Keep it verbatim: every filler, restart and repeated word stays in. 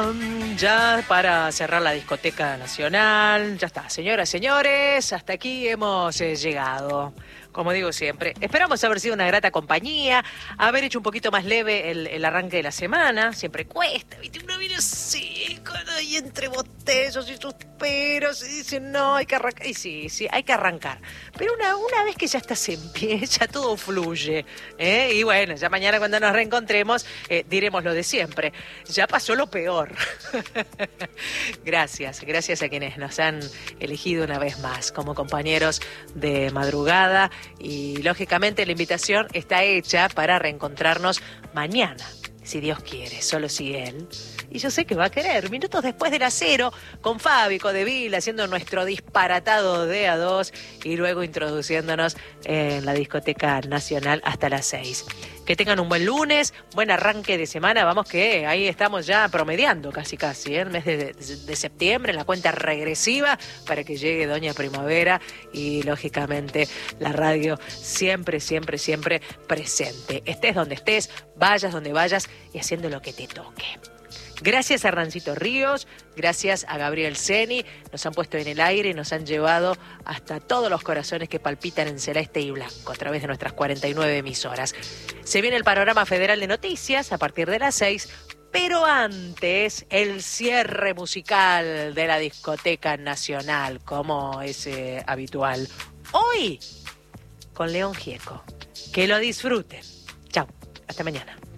pam, ya para cerrar la discoteca nacional. Ya está, señoras, señores, hasta aquí hemos eh, llegado. Como digo siempre, esperamos haber sido una grata compañía, haber hecho un poquito más leve el, el arranque de la semana. Siempre cuesta, ¿viste? Uno viene así, y entre botellos y suspiros, y dice, no, hay que arrancar. Y sí, sí, hay que arrancar. Pero una, una vez que ya estás en pie, ya todo fluye, ¿eh? Y bueno, ya mañana cuando nos reencontremos, eh, diremos lo de siempre. Ya pasó lo peor. Gracias, gracias a quienes nos han elegido una vez más como compañeros de madrugada. Y lógicamente la invitación está hecha para reencontrarnos mañana, si Dios quiere, solo si Él. Y yo sé que va a querer, minutos después de las cero, con Fabi Codevil haciendo nuestro disparatado de a dos y luego introduciéndonos en la discoteca nacional hasta las seis. Que tengan un buen lunes, buen arranque de semana. Vamos que ahí estamos ya promediando casi casi, ¿eh? El mes de, de, de septiembre, en la cuenta regresiva para que llegue Doña Primavera y lógicamente la radio siempre, siempre, siempre presente. Estés donde estés, vayas donde vayas y haciendo lo que te toque. Gracias a Rancito Ríos, gracias a Gabriel Ceni, nos han puesto en el aire y nos han llevado hasta todos los corazones que palpitan en celeste y blanco a través de nuestras cuarenta y nueve emisoras. Se viene el panorama federal de noticias a partir de las seis, pero antes el cierre musical de la discoteca nacional, como es eh, habitual. Hoy con León Gieco. Que lo disfruten. Chau, hasta mañana.